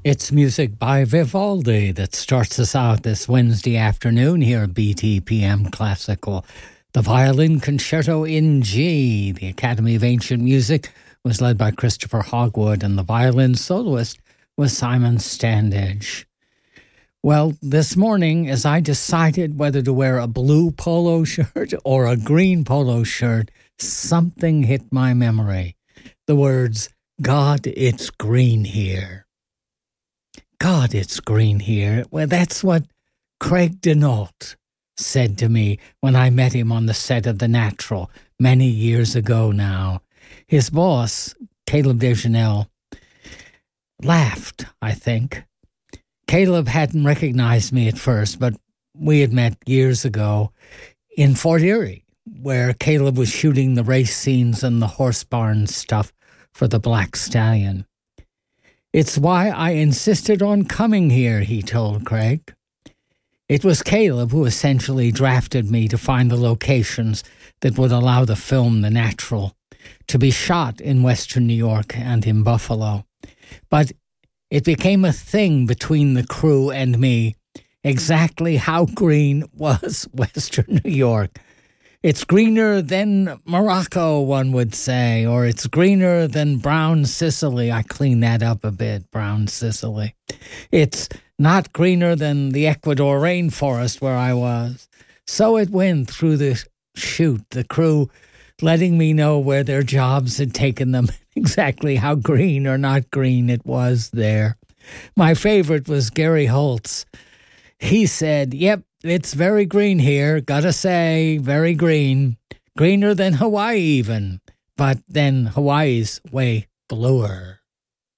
It's music by Vivaldi that starts us out this Wednesday afternoon here at BTPM Classical. The Violin Concerto in G. The Academy of Ancient Music was led by Christopher Hogwood, and the violin soloist was Simon Standage. Well, this morning, as I decided whether to wear a blue polo shirt or a green polo shirt, something hit my memory. The words, "God, it's green here." God, it's green here. Well, that's what Craig Denault said to me when I met him on the set of The Natural many years ago now. His boss, Caleb Deschanel, laughed, I think. Caleb hadn't recognized me at first, but we had met years ago in Fort Erie, where Caleb was shooting the race scenes and the horse barn stuff for the Black Stallion. "It's why I insisted on coming here," he told Craig. It was Caleb who essentially drafted me to find the locations that would allow the film The Natural to be shot in Western New York and in Buffalo. But it became a thing between the crew and me, exactly how green was Western New York. It's greener than Morocco, one would say, or it's greener than Brown Sicily. I cleaned that up a bit, Brown Sicily. It's not greener than the Ecuador rainforest where I was. So it went through the shoot, the crew letting me know where their jobs had taken them, exactly how green or not green it was there. My favorite was Gary Holtz. He said, "Yep, it's very green here, gotta say, very green. Greener than Hawaii even. But then Hawaii's way bluer."